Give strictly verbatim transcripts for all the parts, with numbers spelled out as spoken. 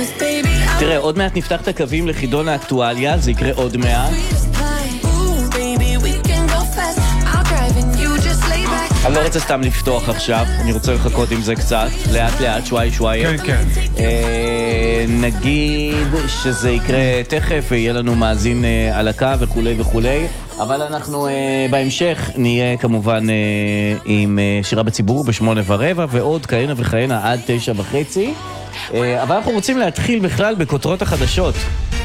תראה, עוד מעט נפתח את הקווים לחידון האקטואליה, זה יקרה עוד מעט. אני לא רוצה סתם לפתוח עכשיו, אני רוצה לחכות עם זה קצת, לאט לאט, שוואי שוואי. כן, כן. אה, נגיד שזה יקרה תכף, ויהיה לנו מאזין אה, על הקו וכולי וכולי, אבל אנחנו אה, בהמשך נהיה כמובן אה, עם אה, שירה בציבור בשמונה ורבע, ועוד כהנה וכהנה עד תשע וחצי. אה, אבל אנחנו רוצים להתחיל בכלל בכותרות החדשות.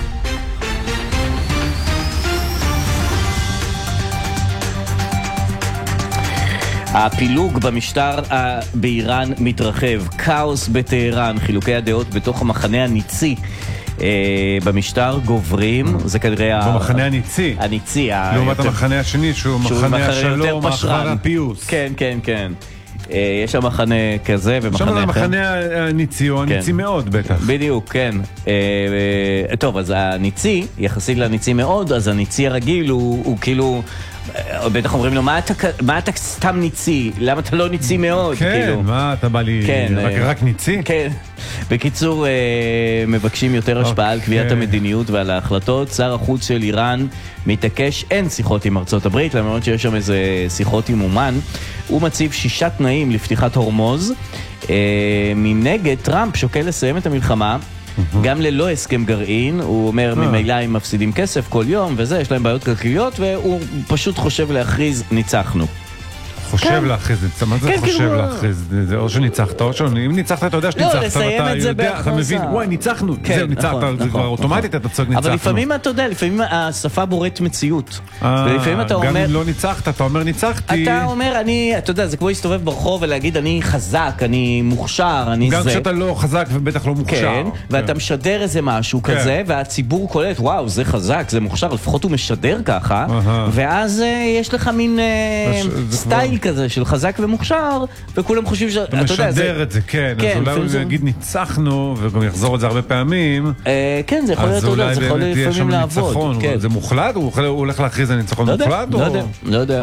הפילוג במשטר באיראן מתרחב, כאוס בטהרן, חילוקי הדעות בתוך המחנה הניצי במשטר גוברים, זה כנראה במחנה הניצי, הניצי לעומת המחנה השני שהוא מחנה השלום, מחנה הפיוס. כן, כן, כן. יש שם מחנה כזה ומחנה אחר. שם המחנה הניצי הוא הניצי מאוד בטח. בדיוק, כן. טוב, אז הניצי, יחסית לניצי מאוד, אז הניצי הרגיל הוא כאילו, בטח אומרים לו, מה אתה סתם ניצי? למה אתה לא ניצי מאוד? כן, מה אתה בא לי רק ניצי? כן. בקיצור, מבקשים יותר השפעה על קביעת המדיניות ועל ההחלטות. שר החוץ של איראן מתעקש, אין שיחות עם ארצות הברית, למרות שיש שם איזה שיחות עם אומן. הוא מציב שישה תנאים לפתיחת הורמוז. מנגד, טראמפ שוקל לסיים את המלחמה, גם ללא הסכם גרעין. הוא אומר, ממילא הם מפסידים כסף כל יום וזה, יש להם בעיות כלכליות, והוא פשוט חושב להכריז, ניצחנו. חושב להכריז, מה זה חושב להכריז? זה או שניצחת או שאם ניצחת אתה יודע שניצחת, אתה יודע, אתה מבין, וואי ניצחנו, זהו ניצחת, זה כבר אוטומטית אתה צועק ניצחנו. אבל לפעמים אתה יודע, לפעמים השפה בוראת מציאות, ולפעמים אתה אומר, גם אם לא ניצחת, אתה אומר ניצחתי, אתה אומר אני, אתה יודע, זה כמו להסתובב ברחוב ולהגיד אני חזק, אני מוכשר, אני זה, גם כשאתה לא חזק ובטח לא מוכשר, ואתה משדר איזה משהו כזה, והציבור קולט, וואו זה חזק, זה מוכשר, לפחות הוא משדר ככה, ואז יש לך מין סטייל כזה של חזק ומוכשר, וכולם חושבים שאתה יודע, אתה משדר את זה, כן, אז אולי הוא יגיד ניצחנו, וגם יחזור את זה הרבה פעמים, כן, זה יכול להיות, אתה יודע, זה יכול לפעמים לעבוד. זה מוחלט? הוא הולך להכריז על ניצחון מוחלט? לא יודע, לא יודע.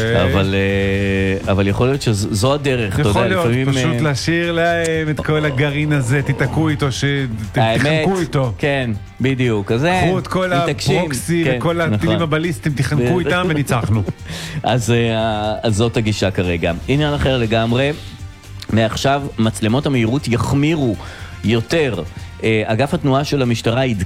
אבל יכול להיות שזו הדרך, אתה יודע, יכול להיות פשוט להשאיר להם את כל הגרעין הזה, תתעקו איתו, תחנקו איתו. כן, בדיוק. קחו את כל הברוקסי וכל הטילים הבליסטיים, תחנקו איתם וניצחנו. אז זאת הגישה כרגע. עניין אחר לגמרי, מעכשיו מצלמות המהירות יחמירו יותר. אגף התנועה של המשטרה